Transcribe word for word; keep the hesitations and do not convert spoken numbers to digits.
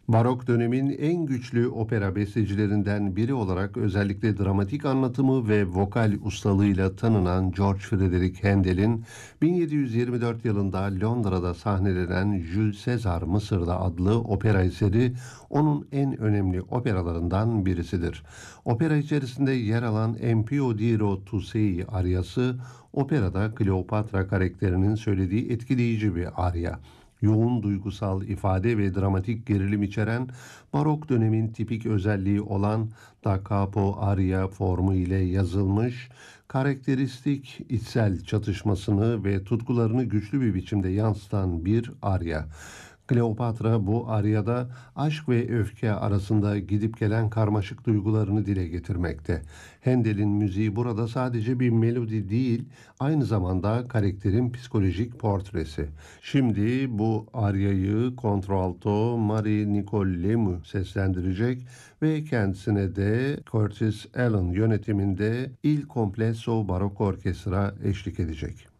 Barok dönemin en güçlü opera bestecilerinden biri olarak özellikle dramatik anlatımı ve vokal ustalığıyla tanınan George Frideric Handel'in bin yedi yüz yirmi dört yılında Londra'da sahnelenen Jules Caesar Mısır'da adlı opera eseri onun en önemli operalarından birisidir. Opera içerisinde yer alan Empio Diro tu sei aryası operada Kleopatra karakterinin söylediği etkileyici bir arya. Yoğun duygusal ifade ve dramatik gerilim içeren barok dönemin tipik özelliği olan da capo aria formu ile yazılmış, karakteristik içsel çatışmasını ve tutkularını güçlü bir biçimde yansıtan bir arya. Kleopatra bu aryada aşk ve öfke arasında gidip gelen karmaşık duygularını dile getirmekte. Handel'in müziği burada sadece bir melodi değil, aynı zamanda karakterin psikolojik portresi. Şimdi bu aryayı kontralto Marie Nicole Lemu seslendirecek ve kendisine de Curtis Allen yönetiminde Il Complesso Barok Orkestra eşlik edecek.